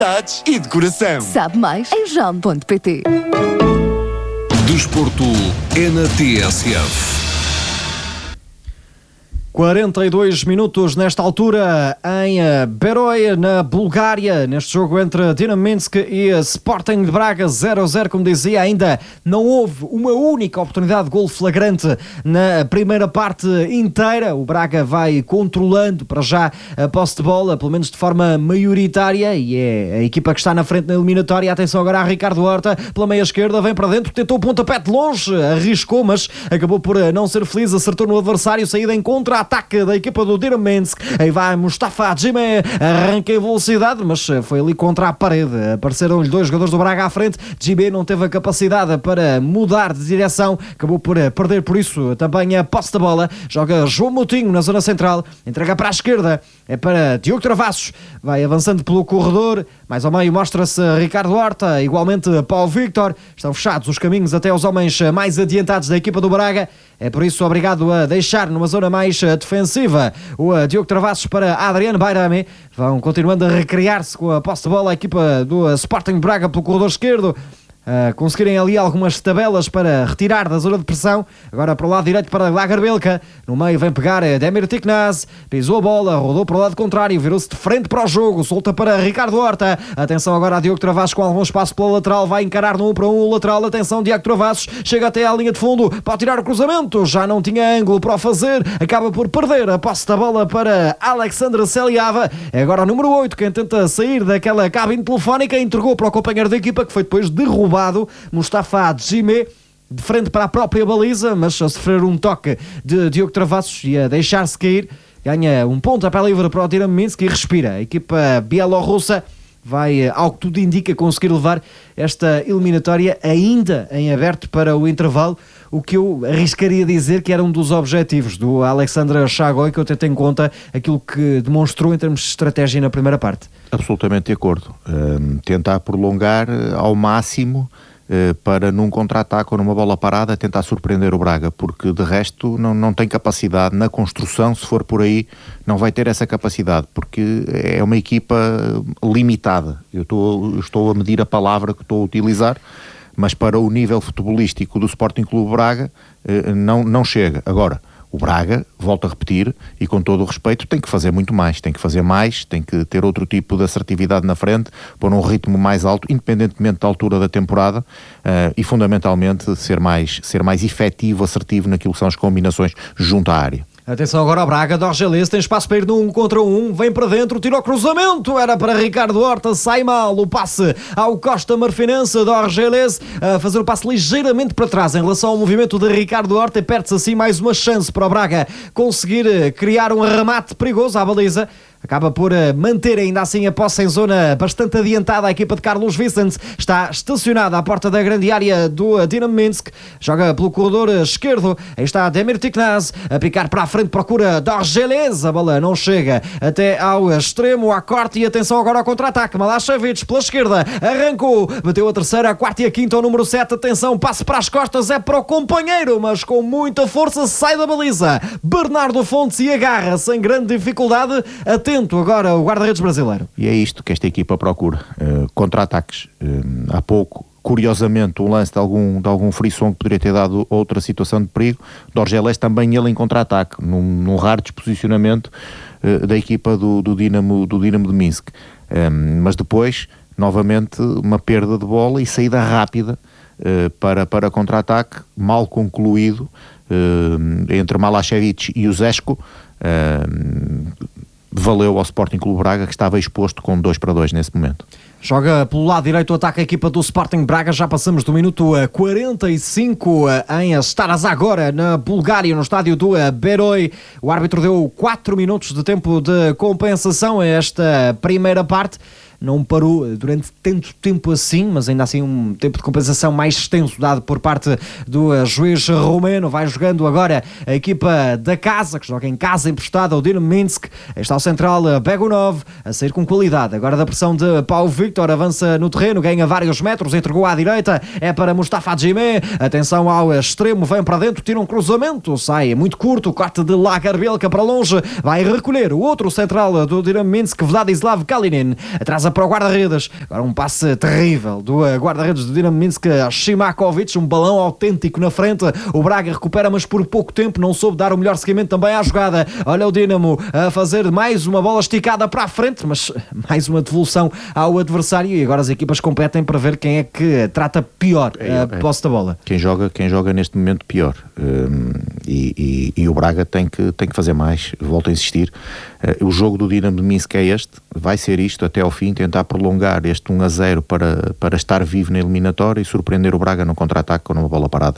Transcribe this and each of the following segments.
e decoração. Sabe mais em jam.pt. Desporto é na TSF. 42 minutos nesta altura em Beroi, na Bulgária, neste jogo entre Dinamo Minsk e Sporting de Braga, 0-0, como dizia. Ainda não houve uma única oportunidade de golo flagrante na primeira parte inteira. O Braga vai controlando para já a posse de bola, pelo menos de forma maioritária, e é a equipa que está na frente na eliminatória. Atenção agora a Ricardo Horta, pela meia esquerda, vem para dentro, tentou o pontapé de longe, arriscou, mas acabou por não ser feliz, acertou no adversário, saída em contra-ataque da equipa do Dinamo Minsk. Aí vai Mustafa Djimé, arranca em velocidade, mas foi ali contra a parede. Apareceram-lhe dois jogadores do Braga à frente. Djimé não teve a capacidade para mudar de direção, acabou por perder por isso também a posse da bola. Joga João Moutinho na zona central, entrega para a esquerda, é para Diogo Travassos, vai avançando pelo corredor, mais ao meio mostra-se Ricardo Horta, igualmente Paulo Victor. Estão fechados os caminhos até aos homens mais adiantados da equipa do Braga, é por isso obrigado a deixar numa zona mais defensiva o Diogo Travassos para Adriano Bayrami. Vão continuando a recriar-se com a posse de bola a equipa do Sporting de Braga pelo corredor esquerdo, conseguirem ali algumas tabelas para retirar da zona de pressão. Agora para o lado direito para Lagerbelka, no meio vem pegar Demir Tiknaz, pisou a bola, rodou para o lado contrário, virou-se de frente para o jogo, solta para Ricardo Horta. Atenção agora a Diogo Travassos com algum espaço pela lateral, vai encarar no 1 para 1 o lateral. Atenção, Diogo Travassos chega até à linha de fundo, pode tirar o cruzamento, já não tinha ângulo para o fazer, acaba por perder a posse da bola para Alexandre Seliava. É agora o número 8 quem tenta sair daquela cabine telefónica, entregou para o companheiro da equipa que foi depois derrubado, Mustafa Djimé, de frente para a própria baliza, mas a sofrer um toque de Diogo Travassos e a deixar-se cair. Ganha um ponto a pé livre para o Dinamo Minsk e respira. A equipa bielorrussa vai, ao que tudo indica, conseguir levar esta eliminatória ainda em aberto para o intervalo, o que eu arriscaria dizer que era um dos objetivos do Alexandre Chagoy, que eu tento em conta aquilo que demonstrou em termos de estratégia na primeira parte. Absolutamente de acordo. Tentar prolongar ao máximo para num contra-ataque ou numa bola parada tentar surpreender o Braga, porque de resto não tem capacidade na construção. Se for por aí não vai ter essa capacidade, porque é uma equipa limitada. Eu estou a medir a palavra que estou a utilizar, mas para o nível futebolístico do Sporting Clube Braga não chega. Agora, o Braga, volto a repetir, e com todo o respeito, tem que fazer muito mais, tem que ter outro tipo de assertividade na frente, pôr um ritmo mais alto, independentemente da altura da temporada, e fundamentalmente ser mais efetivo, assertivo naquilo que são as combinações junto à área. Atenção agora ao Braga, Dorgeles tem espaço para ir no 1 contra 1, vem para dentro, tira o cruzamento, era para Ricardo Horta, sai mal o passe ao Costa Marfinense. Dorgeles a fazer o passe ligeiramente para trás em relação ao movimento de Ricardo Horta, e perde-se assim mais uma chance para o Braga conseguir criar um remate perigoso à baliza. Acaba por manter ainda assim a posse em zona bastante adiantada. A equipa de Carlos Vicente está estacionada à porta da grande área do Dinamo Minsk, joga pelo corredor esquerdo, aí está Demir Tiknaz a picar para a frente, procura Dorgeles, a bola não chega até ao extremo, à corte, e atenção agora ao contra-ataque. Malašević pela esquerda, arrancou, bateu a terceira, a quarta e a quinta, o número 7, atenção, passe para as costas, é para o companheiro, mas com muita força sai da baliza. Bernardo Fontes e agarra sem grande dificuldade. Atento agora o guarda-redes brasileiro. E é isto que esta equipa procura, contra-ataques. Há pouco, curiosamente, um lance de algum frisson que poderia ter dado outra situação de perigo. Dorgeles também ele em contra-ataque, num raro desposicionamento da equipa do Dinamo de Minsk. Mas depois, novamente, uma perda de bola e saída rápida para contra-ataque, mal concluído entre Malašević e o Zeško. Valeu ao Sporting Clube Braga, que estava exposto com 2-2 nesse momento. Joga pelo lado direito o ataque a equipa do Sporting Braga. Já passamos do minuto 45 em Stara Zagora, na Bulgária, no estádio do Beroi. O árbitro deu 4 minutos de tempo de compensação a esta primeira parte. Não parou durante tanto tempo assim, mas ainda assim um tempo de compensação mais extenso dado por parte do juiz romeno. Vai jogando agora a equipa da casa, que joga em casa emprestada ao Dinamo Minsk. Está o central Begunov a sair com qualidade. Agora da pressão de Paulo Victor, avança no terreno, ganha vários metros, entregou à direita, é para Mustafa Djimé. Atenção ao extremo, vem para dentro, tira um cruzamento, sai muito curto, corte de Lagerbelka para longe, vai recolher o outro central do Dinamo Minsk, Vladislav Kalinin. Atrás a para o guarda-redes. Agora um passe terrível do guarda-redes do Dinamo Minsk, Shimakovic, um balão autêntico na frente. O Braga recupera, mas por pouco tempo, não soube dar o melhor seguimento também à jogada. Olha o Dinamo a fazer mais uma bola esticada para a frente, mas mais uma devolução ao adversário, e agora as equipas competem para ver quem é que trata pior a posse da bola. Quem joga neste momento pior, e o Braga tem que fazer mais. Volto a insistir, o jogo do Dinamo de Minsk é este, vai ser isto até ao fim, tentar prolongar este 1-0 para estar vivo na eliminatória e surpreender o Braga no contra-ataque com uma bola parada.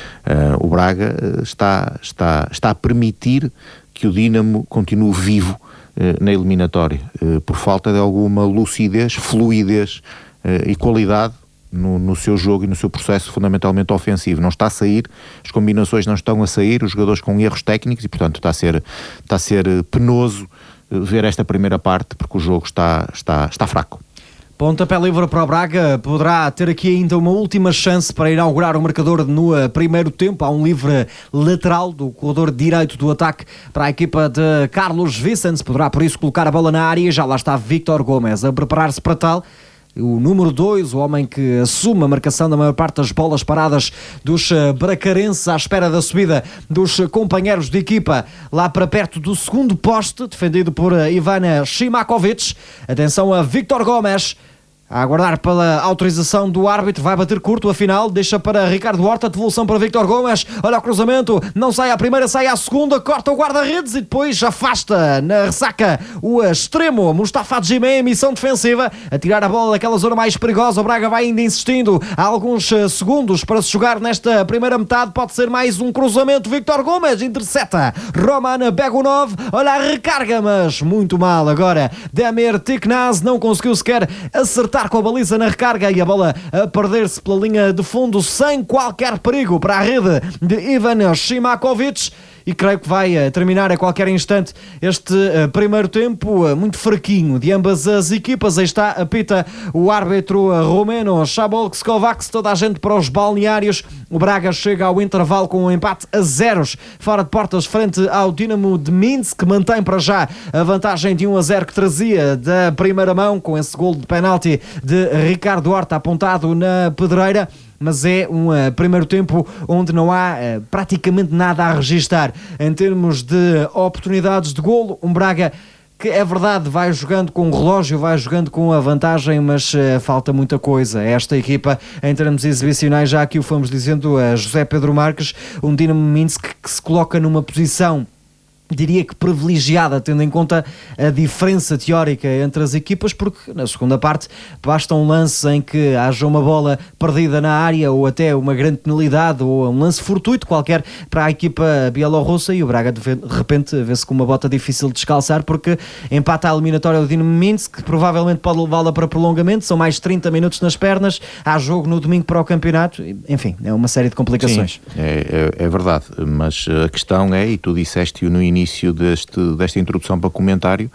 O Braga está a permitir que o Dinamo continue vivo na eliminatória, por falta de alguma lucidez, fluidez e qualidade no seu jogo e no seu processo fundamentalmente ofensivo. Não está a sair, as combinações não estão a sair, os jogadores com erros técnicos, e portanto está a ser penoso ver esta primeira parte, porque o jogo está fraco. Pontapé livre para o Braga, poderá ter aqui ainda uma última chance para inaugurar o marcador no primeiro tempo. Há um livre lateral do corredor direito do ataque para a equipa de Carlos Vicens, poderá por isso colocar a bola na área. Já lá está Víctor Gomes a preparar-se para tal. O número 2, o homem que assume a marcação da maior parte das bolas paradas dos bracarenses, à espera da subida dos companheiros de equipa lá para perto do segundo poste, defendido por Ivan Shimakovic. Atenção a Víctor Gomes, a aguardar pela autorização do árbitro, vai bater curto, afinal, deixa para Ricardo Horta, devolução para Víctor Gomes, olha o cruzamento, não sai à primeira, sai à segunda, corta o guarda-redes e depois afasta na ressaca o extremo Mustafa Djimé, missão defensiva, a tirar a bola daquela zona mais perigosa. O Braga vai ainda insistindo, há alguns segundos para se jogar nesta primeira metade, pode ser mais um cruzamento, Víctor Gomes intercepta Roman Begunov, olha a recarga, mas muito mal agora, Demir Tiknaz não conseguiu sequer acertar com a baliza na recarga e a bola a perder-se pela linha de fundo sem qualquer perigo para a rede de Ivan Shimakovic. E creio que vai terminar a qualquer instante este primeiro tempo muito fraquinho de ambas as equipas. Aí está, apita o árbitro romeno Szabolcs Kovacs, toda a gente para os balneários. O Braga chega ao intervalo com um empate a 0 fora de portas frente ao Dinamo de Minsk, que mantém para já a vantagem de 1-0 que trazia da primeira mão com esse gol de penalti de Ricardo Horta apontado na pedreira. Mas é um primeiro tempo onde não há praticamente nada a registar em termos de oportunidades de golo. Um Braga que, é verdade, vai jogando com o relógio, vai jogando com a vantagem, mas falta muita coisa. Esta equipa, em termos exibicionais, já aqui o fomos dizendo a José Pedro Marques, um Dinamo Minsk que se coloca numa posição, diria que privilegiada, tendo em conta a diferença teórica entre as equipas, porque na segunda parte basta um lance em que haja uma bola perdida na área ou até uma grande penalidade ou um lance fortuito qualquer para a equipa bielorrussa e o Braga de repente vê-se com uma bota difícil de descalçar, porque empata a eliminatória do Dinamo Minsk, que provavelmente pode levá-la para prolongamento, são mais 30 minutos nas pernas, há jogo no domingo para o campeonato, enfim, é uma série de complicações. Sim, é verdade, mas a questão é, e tu disseste no início desta introdução para comentário,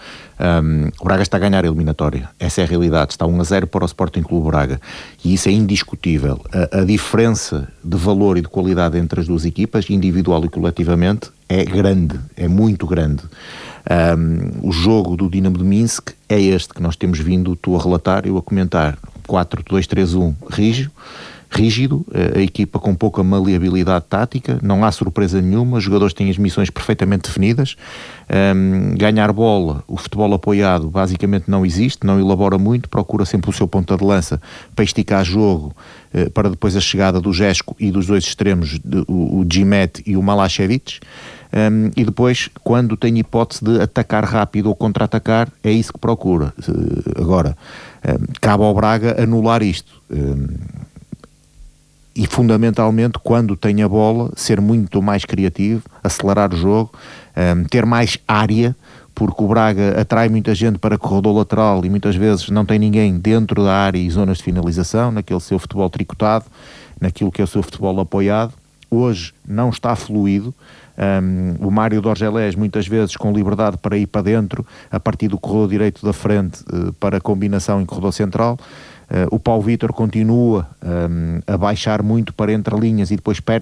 o Braga está a ganhar a eliminatória, essa é a realidade, está 1-0 para o Sporting Clube Braga e isso é indiscutível. A diferença de valor e de qualidade entre as duas equipas, individual e coletivamente, é grande, é muito grande. O jogo do Dinamo de Minsk é este que nós temos vindo, tu a relatar, eu a comentar, 4-2-3-1 rígido, a equipa com pouca maleabilidade tática, não há surpresa nenhuma, os jogadores têm as missões perfeitamente definidas, ganhar bola, o futebol apoiado basicamente não existe, não elabora muito, procura sempre o seu ponta de lança para esticar jogo, para depois a chegada do Jesko e dos dois extremos, o Džimet e o Malašević, e depois, quando tem hipótese de atacar rápido ou contra-atacar, é isso que procura. Agora, cabe ao Braga anular isto. E fundamentalmente, quando tem a bola, ser muito mais criativo, acelerar o jogo, ter mais área, porque o Braga atrai muita gente para corredor lateral e muitas vezes não tem ninguém dentro da área e zonas de finalização, naquele seu futebol tricotado, naquilo que é o seu futebol apoiado. Hoje não está fluido. O Mário Dorgelés muitas vezes com liberdade para ir para dentro, a partir do corredor direito da frente, para a combinação em corredor central. O Paulo Vítor continua a baixar muito para entre linhas e depois perde-se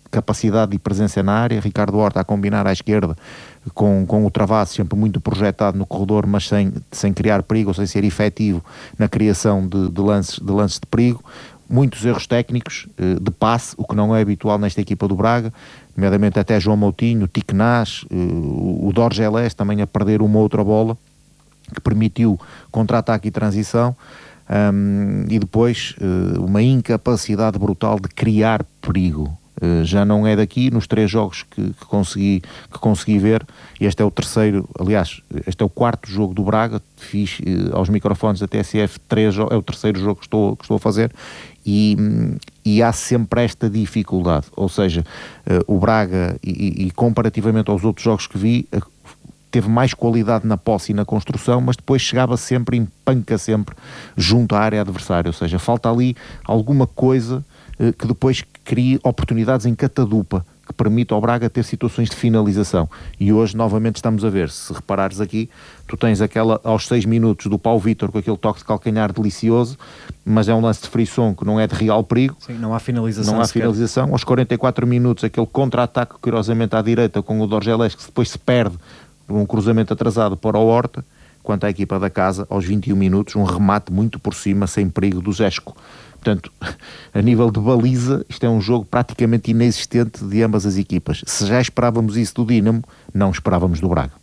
capacidade e presença na área. Ricardo Horta a combinar à esquerda com o Travassos, sempre muito projetado no corredor, mas sem criar perigo, ou sem ser efetivo na criação de lances de perigo. Muitos erros técnicos de passe, o que não é habitual nesta equipa do Braga, nomeadamente até João Moutinho, Tiquenás, o Dorgelés também a perder uma outra bola, que permitiu contra-ataque e transição, e depois uma incapacidade brutal de criar perigo. Já não é daqui, nos 3 jogos que consegui ver. Este é o terceiro, aliás, este é o 4º jogo do Braga. Fiz aos microfones da TSF 3 jogos, é o terceiro jogo que estou a fazer, e há sempre esta dificuldade, ou seja, o Braga, e comparativamente aos outros jogos que vi, teve mais qualidade na posse e na construção, mas depois chegava sempre, empanca sempre junto à área adversária, ou seja, falta ali alguma coisa que depois crie oportunidades em catadupa, que permita ao Braga ter situações de finalização. E hoje novamente estamos a ver, se reparares aqui, tu tens aquela aos 6 minutos do Paulo Vítor com aquele toque de calcanhar delicioso, mas é um lance de frisson que não é de real perigo. Sim, não há finalização. Não há finalização. Aos 44 minutos aquele contra-ataque curiosamente à direita com o Dorgelés, que depois se perde um cruzamento atrasado para o Horta. Quanto à equipa da casa, aos 21 minutos, um remate muito por cima, sem perigo, do Zesco. Portanto, a nível de baliza, isto é um jogo praticamente inexistente de ambas as equipas. Se já esperávamos isso do Dínamo, não esperávamos do Braga.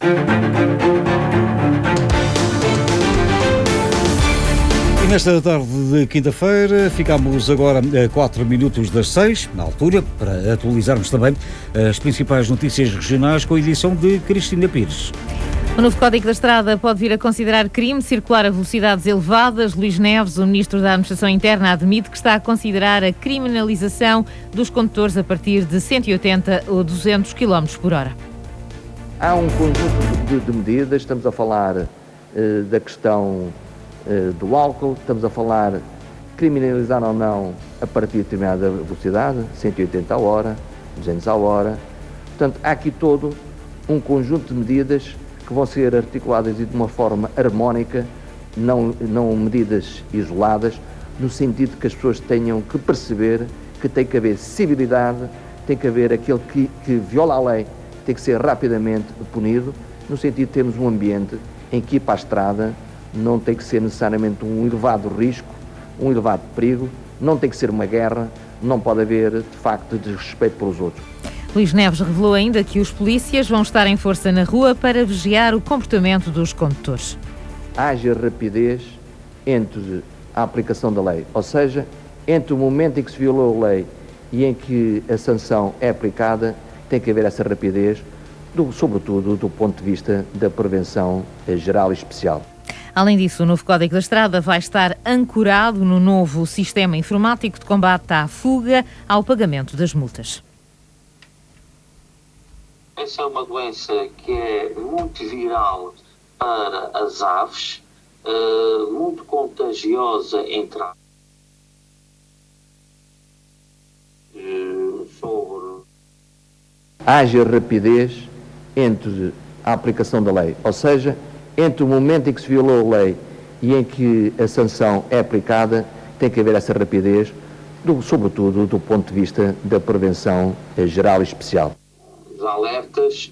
E nesta tarde de quinta-feira, ficamos agora a 4 minutos das 6, na altura, para atualizarmos também as principais notícias regionais com a edição de Cristina Pires. O novo Código da Estrada pode vir a considerar crime circular a velocidades elevadas. Luís Neves, o Ministro da Administração Interna, admite que está a considerar a criminalização dos condutores a partir de 180 ou 200 km por hora. Há um conjunto de medidas, estamos a falar da questão do álcool, estamos a falar criminalizar ou não a partir de determinada velocidade, 180 a hora, 200 a hora. Portanto, há aqui todo um conjunto de medidas que vão ser articuladas e de uma forma harmónica, não medidas isoladas, no sentido que as pessoas tenham que perceber que tem que haver civilidade, tem que haver aquele que viola a lei, tem que ser rapidamente punido, no sentido de termos um ambiente em que ir para a estrada não tem que ser necessariamente um elevado risco, um elevado perigo, não tem que ser uma guerra, não pode haver, de facto, desrespeito pelos outros. Luís Neves revelou ainda que os polícias vão estar em força na rua para vigiar o comportamento dos condutores. Haja rapidez entre a aplicação da lei, ou seja, entre o momento em que se violou a lei e em que a sanção é aplicada, tem que haver essa rapidez, sobretudo do ponto de vista da prevenção geral e especial. Além disso, o novo Código da Estrada vai estar ancorado no novo sistema informático de combate à fuga ao pagamento das multas. Essa é uma doença que é muito viral para as aves, muito contagiosa entre sobre. Haja rapidez entre a aplicação da lei, ou seja, entre o momento em que se violou a lei e em que a sanção é aplicada, tem que haver essa rapidez, sobretudo do ponto de vista da prevenção geral e especial. Alertas.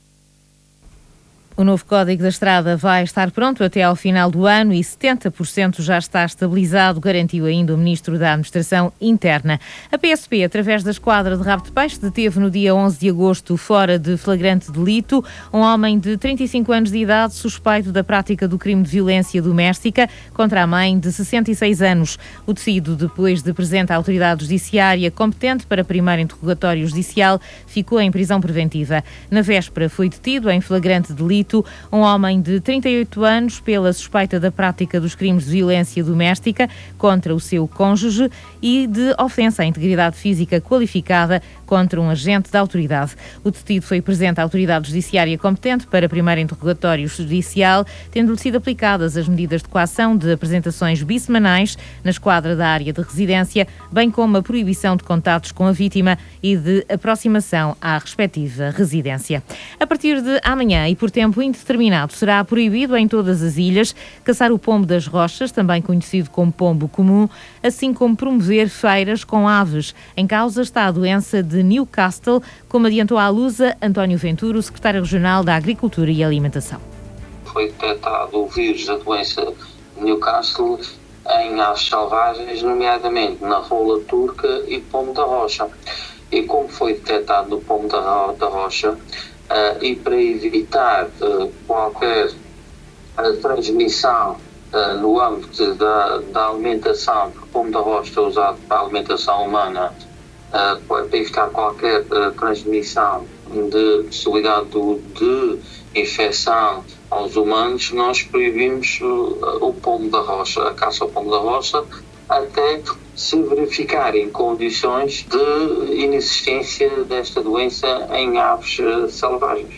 O novo Código da Estrada vai estar pronto até ao final do ano e 70% já está estabilizado, garantiu ainda o Ministro da Administração Interna. A PSP, através da Esquadra de Rabo de Peixe, deteve no dia 11 de agosto, fora de flagrante delito, um homem de 35 anos de idade suspeito da prática do crime de violência doméstica contra a mãe de 66 anos. O detido, depois de presente à autoridade judiciária competente para primeiro interrogatório judicial, ficou em prisão preventiva. Na véspera foi detido em flagrante delito um homem de 38 anos pela suspeita da prática dos crimes de violência doméstica contra o seu cônjuge e de ofensa à integridade física qualificada contra um agente da autoridade. O detido foi presente à autoridade judiciária competente para primeiro interrogatório judicial, tendo-lhe sido aplicadas as medidas de coação de apresentações bissemanais na esquadra da área de residência, bem como a proibição de contatos com a vítima e de aproximação à respectiva residência. A partir de amanhã e por tempo tempo indeterminado. Será proibido em todas as ilhas caçar o pombo das rochas, também conhecido como pombo comum, assim como promover feiras com aves. Em causa está a doença de Newcastle, como adiantou à Lusa António Ventura, o secretário regional da Agricultura e Alimentação. Foi detectado o vírus da doença de Newcastle em aves selvagens, nomeadamente na rola turca e pombo da rocha. E como foi detectado no pombo da rocha, e para evitar qualquer transmissão no âmbito da alimentação, porque o pombo da rocha é usado para a alimentação humana, para evitar qualquer transmissão de possibilidade de infecção aos humanos, nós proibimos o pombo da rocha, a caça ao pombo da rocha, até se verificarem condições de inexistência desta doença em aves selvagens.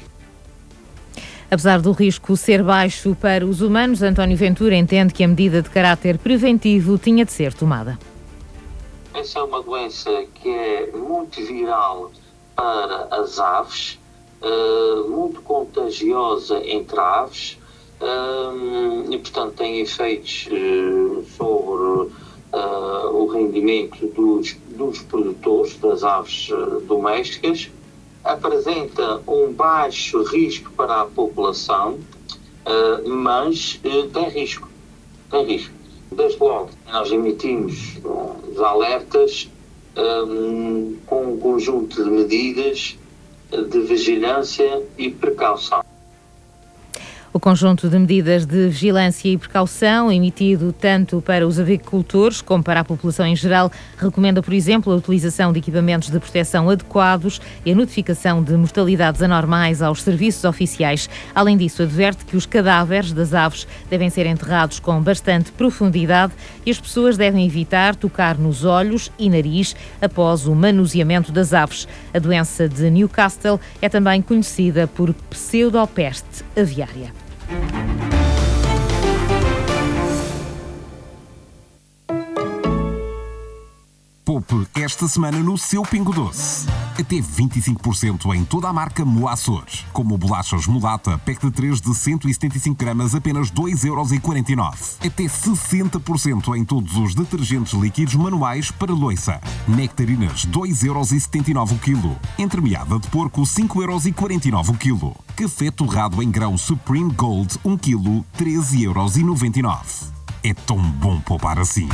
Apesar do risco ser baixo para os humanos, António Ventura entende que a medida de caráter preventivo tinha de ser tomada. Essa é uma doença que é muito viral para as aves, muito contagiosa entre aves e, portanto, tem efeitos sobre o rendimento dos produtores das aves domésticas, apresenta um baixo risco para a população, mas tem risco. Desde logo, nós emitimos os alertas com um conjunto de medidas de vigilância e precaução. O conjunto de medidas de vigilância e precaução, emitido tanto para os avicultores como para a população em geral, recomenda, por exemplo, a utilização de equipamentos de proteção adequados e a notificação de mortalidades anormais aos serviços oficiais. Além disso, adverte que os cadáveres das aves devem ser enterrados com bastante profundidade e as pessoas devem evitar tocar nos olhos e nariz após o manuseamento das aves. A doença de Newcastle é também conhecida por pseudopeste aviária. Poupe esta semana no seu Pingo Doce. Até 25% em toda a marca Moa Açores. Como bolachas Mulata, pack de 3 de 175 gramas, apenas 2,49€. Até 60% em todos os detergentes líquidos manuais para louça. Nectarinas, 2,79€ o quilo. Entremeada de porco, 5,49€ o quilo. Café torrado em grão Supreme Gold, 1 quilo, 13,99€. É tão bom poupar assim.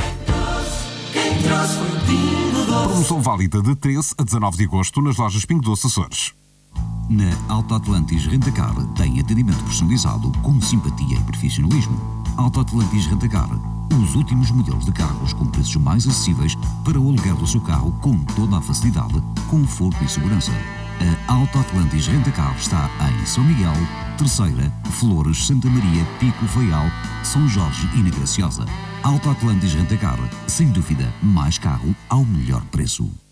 Promoção válida de 13 a 19 de agosto nas lojas Pingo Doce Açores. Na Auto Atlantis Rentacar tem atendimento personalizado com simpatia e profissionalismo. Auto Atlantis Rentacar, os últimos modelos de carros com preços mais acessíveis para o aluguer do seu carro com toda a facilidade, conforto e segurança. A Auto Atlantis Rentacar está em São Miguel, Terceira, Flores, Santa Maria, Pico, Faial, São Jorge e na Graciosa. Auto Atlantis Rentacar, sem dúvida, mais carro ao melhor preço.